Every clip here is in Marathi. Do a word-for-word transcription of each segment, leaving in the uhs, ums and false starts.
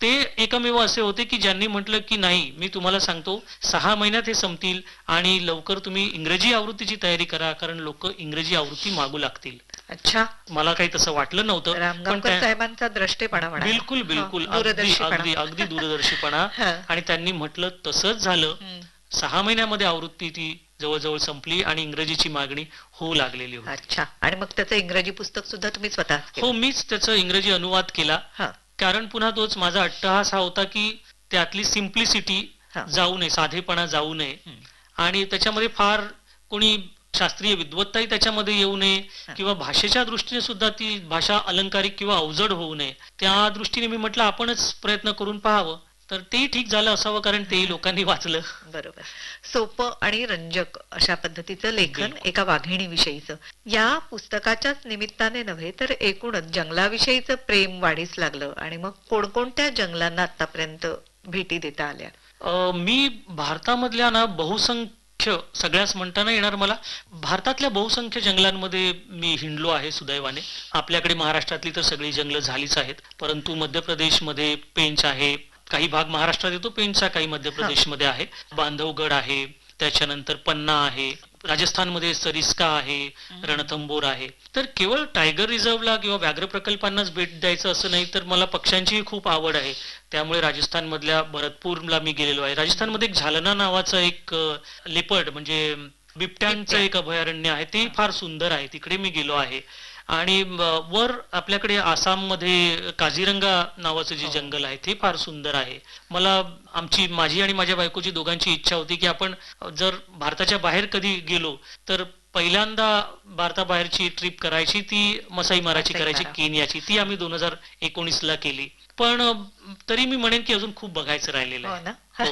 ते एकमेव असे होते की ज्यांनी म्हटलं की नाही, मी तुम्हाला सांगतो सहा महिन्यात हे संपतील आणि लवकर तुम्ही इंग्रजी आवृत्तीची तयारी करा, कारण लोक इंग्रजी आवृत्ती मागू लागतील. अच्छा. मला काही तसं वाटलं नव्हतं, पण रामगावकर साहेबांचा द्रष्टेपणा म्हणा. बिलकुल बिलकुल अगदी दूरदर्शीपणा. अगदी अगदी दूरदर्शीपणा. हं. आणि त्यांनी म्हटलं तसंच झालं. हं. सहा महिन्यामध्ये आवृत्ती ती जवळजवळ संपली आणि इंग्रजीची मागणी होऊ लागलेली होती. अच्छा. आणि मग त्याचं इंग्रजी पुस्तक सुद्धा तुम्ही स्वतः? हो, मीच त्याचा इंग्रजी अनुवाद केला. हा. कारण पुन्हा तोच माझा अट्टहास हा होता की त्यातली सिम्प्लिसिटी हा. जाऊ नये, साधेपणा जाऊ नये. हं. आणि त्याच्यामध्ये फार कोणी शास्त्रीय विद्वत्ताही त्याच्यामध्ये येऊ नये किंवा भाषेच्या दृष्टीने सुद्धा ती भाषा अलंकारिक किंवा अवजड होऊ नये. त्या दृष्टीने मी म्हटलं आपणच प्रयत्न करून पाहावं. तर तेही ठीक झालं असावं, कारण तेही लोकांनी वाचलं. बरोबर. सोपं आणि रंजक अशा पद्धतीचं लेखन एका वाघिणीविषयीचं. या पुस्तकाच्याच निमित्ताने नव्हे तर एकूणच जंगलाविषयीचं प्रेम वाढीस लागलं. आणि मग कोणकोणत्या जंगलांना आतापर्यंत भेटी देता आल्या? अं, मी भारतामधल्या ना बहुसंख्य, सगळ्याच म्हणता नाही येणार मला, भारतातल्या बहुसंख्य जंगलांमध्ये मी हिंडलो आहे सुदैवाने. आपल्याकडे महाराष्ट्रातली तर सगळी जंगलं झालीच आहेत, परंतु मध्य प्रदेशमध्ये पेंच आहे, काही भाग महाराष्ट्रात येतो पेंचचा, काही मध्य प्रदेशमध्ये आहे. बांधवगड आहे, त्याच्यानंतर पन्ना आहे, राजस्थानमध्ये सरिस्का आहे, रणथंबोर आहे. तर केवळ टायगर रिझर्वला किंवा व्याघ्र प्रकल्पांनाच भेट द्यायचं असं नाही, तर मला पक्ष्यांचीही खूप आवड आहे. त्यामुळे राजस्थान मधल्या भरतपूरला मी गेलेलो आहे. राजस्थानमध्ये एक झालना नावाचं एक लेपर्ड म्हणजे बिबट्यांचं एक अभयारण्य आहे, ते फार सुंदर आहे, तिकडे मी गेलो आहे. आणि वर आपल्याकडे आसाममध्ये काझीरंगा नावाचं जे जंगल आहे ते फार सुंदर आहे. मला आमची माझी आणि माझ्या बायकोची दोघांची इच्छा होती की आपण जर भारताच्या बाहेर कधी गेलो तर पहिल्यांदा भारताबाहेरची ट्रिप करायची ती मसाई माराची करायची, केनियाची. ती आम्ही दोन हजार एकोणीस ला केली. पण तरी मी म्हणेन की अजून खूप बघायचं राहिलेलं आहे.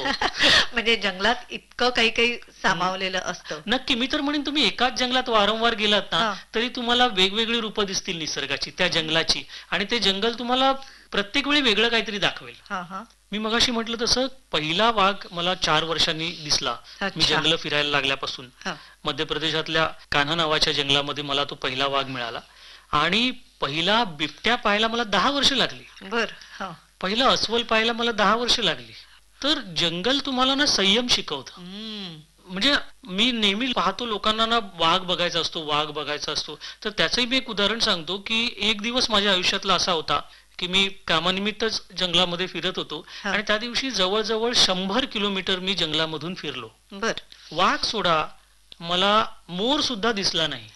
म्हणजे जंगलात इतकं काही काही सामावलेलं असतं. नक्की. मी तर म्हणेन तुम्ही एकाच जंगलात वारंवार गेलात ना तरी तुम्हाला वेगवेगळी रूपं दिसतील निसर्गाची, त्या जंगलाची. आणि ते जंगल तुम्हाला प्रत्येक वेळी वेगळं काहीतरी दाखवेल. मी मगाशी म्हटलं तसं पहिला वाघ मला चार वर्षांनी दिसला, मी जंगल फिरायला लागल्यापासून. मध्य प्रदेशातल्या कान्हा नावाच्या जंगलामध्ये मला तो पहिला वाघ मिळाला. आणि पहिला बिबट्या पाहायला मला दहा वर्ष लागली. बर. पहिलं अस्वल पाहायला मला दहा वर्ष लागली. तर जंगल तुम्हाला ना संयम शिकवतं. म्हणजे मी नेहमी पाहतो लोकांना ना वाघ बघायचा असतो, वाघ बघायचा असतो. तर त्याचंही मी एक उदाहरण सांगतो की एक दिवस माझ्या आयुष्यातला असा होता की मी कामानिमित्तच जंगलामध्ये फिरत होतो आणि त्या दिवशी जवळजवळ शंभर किलोमीटर मी जंगलामधून फिरलो. बर. वाघ सोडा, मला मोर सुद्धा दिसला नाही.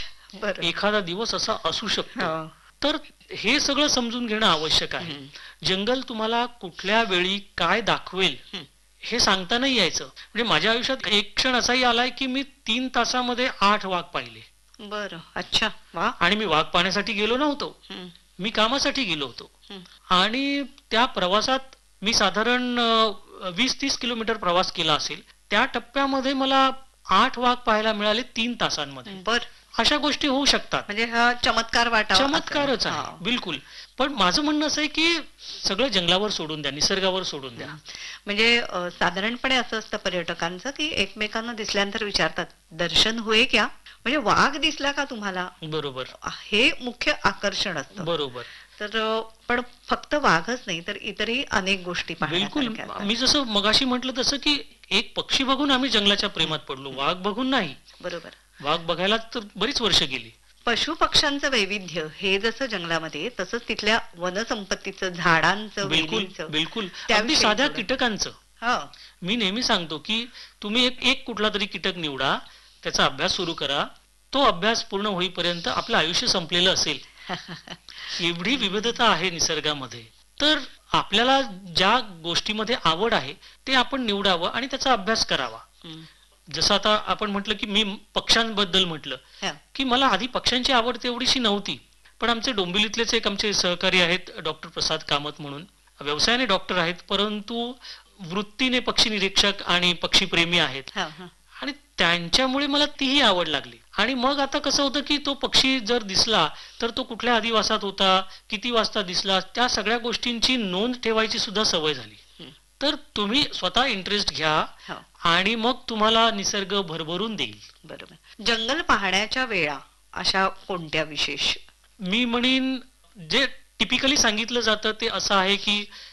एखादा दिवस असा असू शकतो. तर हे सगळं समजून घेणं आवश्यक आहे. जंगल तुम्हाला कुठल्या वेळी काय दाखवेल हे सांगता नाही यायचं. म्हणजे माझ्या आयुष्यात एक क्षण असाही आलाय की मी तीन तासामध्ये आठ वाघ पाहिले. बरं. अच्छा. आणि मी वाघ पाहण्यासाठी गेलो नव्हतो, मी कामासाठी गेलो होतो. आणि त्या प्रवासात मी साधारण वीस तीस किलोमीटर प्रवास केला असेल. त्या टप्प्यामध्ये मला आठ वाघ पाहायला मिळाले तीन तासांमध्ये. बर. अशा गोष्टी होऊ शकतात. म्हणजे हा चमत्कार वाटावा. चमत्कारच आहे. बिलकुल. पण माझं म्हणणं असं आहे की सगळं जंगलावर सोडून द्या, निसर्गावर सोडून द्या. म्हणजे साधारणपणे असं असतं पर्यटकांचं की एकमेकांना दिसल्यानंतर विचारतात दर्शन हुए क्या, म्हणजे वाघ दिसला का तुम्हाला. बरोबर. हे मुख्य आकर्षण असतं. बरोबर. तर पण फक्त वाघच नाही तर इतरही अनेक गोष्टी बिलकुल. मी जसं मगाशी म्हटलं तसं की एक पक्षी बघून आम्ही जंगलाच्या प्रेमात पडलो, वाघ बघून नाही. बरोबर. वाघ बघायला तर बरीच वर्ष गेली. पशु पक्ष्यांचं वैविध्य हे जसं जंगलामध्ये तसंच तिथल्या वनसंपत्तीचं, झाडांचं, बिलकुल बिलकुल अगदी साध्या कीटकांचं. मी नेहमी सांगतो की तुम्ही एक एक कुठला तरी कीटक निवडा, त्याचा अभ्यास सुरू करा. तो अभ्यास पूर्ण होईपर्यंत आपलं आयुष्य संपलेलं असेल. एवढी विविधता आहे निसर्गामध्ये. तर आपल्याला ज्या गोष्टीमध्ये आवड आहे ते आपण निवडावं आणि त्याचा अभ्यास करावा. जसं आता आपण म्हटलं की मी पक्ष्यांबद्दल म्हटलं की मला आधी पक्ष्यांची आवड तेवढीशी नव्हती. पण आमचे डोंबिवलीतलेच एक आमचे सहकारी आहेत डॉक्टर प्रसाद कामत म्हणून, व्यवसायाने डॉक्टर आहेत परंतु वृत्तीने पक्षी निरीक्षक आणि पक्षीप्रेमी आहेत. आणि त्यांच्यामुळे मला तीही आवड लागली. आणि मग आता कसं होतं की तो पक्षी जर दिसला तर तो कुठल्या अधिवासात होता, किती वाजता दिसला, त्या सगळ्या गोष्टींची नोंद ठेवायची सुद्धा सवय झाली. तर तुम्ही स्वतः इंटरेस्ट घ्या आणि मग तुम्हाला निसर्ग भरभरून देईल. बरोबर. जंगल पाहण्याच्या वेळा अशा कोणत्या विशेष? मी म्हणेन जे टिपिकली सांगितलं जातं ते असं आहे की